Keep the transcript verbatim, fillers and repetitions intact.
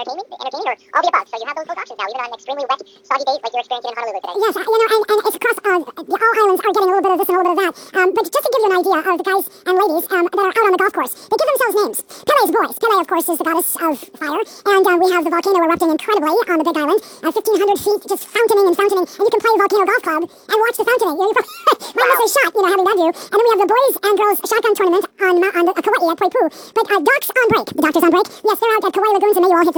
entertaining, entertaining, or all the above. So you have those, those options now, even on an extremely wet, soggy days like you're experiencing in Honolulu today. Yes, uh, you know, and, and it's across, uh, the, all islands are getting a little bit of this and a little bit of that. Um, but just to give you an idea of the guys and ladies um, that are out on the golf course, they give themselves names. Pele's boys. Pele, of course, is the goddess of fire, and uh, we have the volcano erupting incredibly on the Big Island, uh, fifteen hundred feet, just fountaining and fountaining, and you can play Volcano Golf Club and watch the fountaining. You, know, you probably might miss a shot, you know, having that view. And then we have the boys and girls shotgun tournament on, on the, uh, Kauai at Poipu. But uh, Doc's on break. The doctor's on break. Yes, they're out at Kauai Lagoons, and they all hit the